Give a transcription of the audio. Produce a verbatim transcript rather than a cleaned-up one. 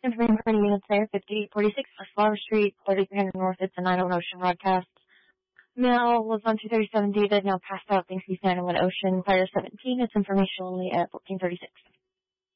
information for any units there. fifty-eight forty-six West Flower Street, thirty-three hundred North. It's a nine oh one Ocean broadcast. Mail was on two thirty-seven David, now passed out. Thanks to Nine oh one Ocean. Fire seventeen, it's information only at fourteen thirty-six.